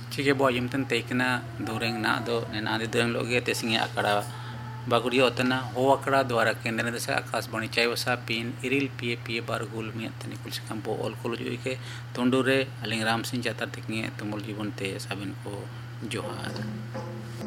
Chike bo yum ten tekna dureng na do nena de dureng loge tesinge akara baguri otana ho akara द्वारा केंद्र दशा Akashvani चाइवसा pin Iril पिए पिए बारगुल में तनी कुल से कम ऑल कुल जो के तोंडुरे अलिंग राम सिंह जाता तकिए तुमुल जीवन ते साबिन को जोहार।